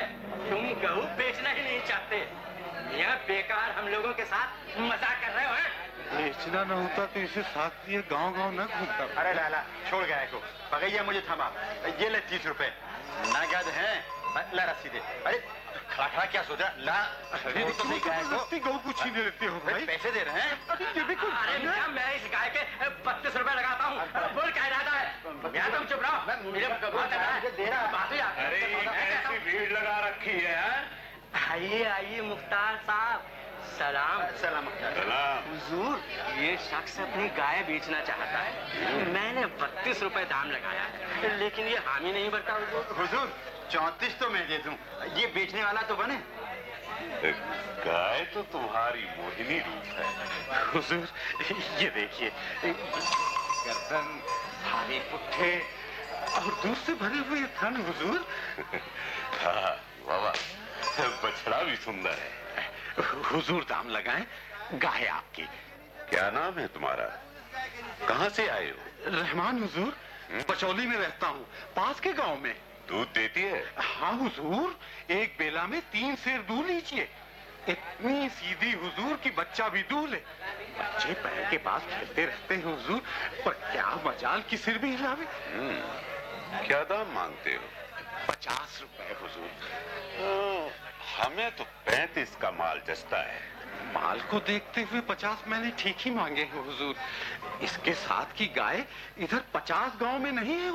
तुम गऊ बेचना ही नहीं चाहते। यह बेकार हम लोगों के साथ मजाक कर रहे हो। बेचना न होता तो इसे साथ लिए गांव-गांव न घूमता। अरे लाला, छोड़ गाय को। पगैया मुझे थमा। ये ले 30 रुपए। नागद है। ला रस्सी दे। अरे खड़ा क्या सोचा? ला तो नहीं गाय को गऊ को छीन लेते हो भाई। पैसे दे रहे हैं। अरे ये भी कुछ अरे मैं इस गाय के 32 रुपए लगाता हूँ। बोल क्या इरादा है? या तुम चुप रहो। मुझे दे रहा बात ही अरे ऐसी भीड़ लगा रखी है। आइए आइए मुख्तार साहब, सलाम। सलाम। हुजूर, ये शख्स अपनी गाय बेचना चाहता है। मैंने 32 रुपए दाम लगाया है, लेकिन ये हामी नहीं भरता। हुजूर 34 तो मैं दे दूं। ये बेचने वाला तो बने। गाय तो तुम्हारी मोहिनी रूप है। हुजूर, ये देखिए, गर्दन, भारी पुट्ठे और दूध से भरे हुए थन हुजूर। हाँ बाबा, बछड़ा भी सुंदर है। हुजूर दाम लगाएं, गाय आपकी। क्या नाम है तुम्हारा? कहाँ से आए हो? रहमान हुजूर, बचौली में रहता हूँ, पास के गांव में। दूध देती है? हाँ हुजूर, एक बेला में 3 सेर दूध लीजिए। इतनी सीधी हुजूर की बच्चा भी दूध ले। बच्चे पैर के पास खेलते रहते हैं हुजूर, पर क्या मजाल की सिर भी हिलावे। क्या दाम मांगते हो? 50 रुपए हुजूर। हमें तो 35 का माल जचता है। माल को देखते हुए 50 मैंने ठीक ही मांगे हैं हुजूर। इसके साथ की गाय इधर 50 गांव में नहीं है।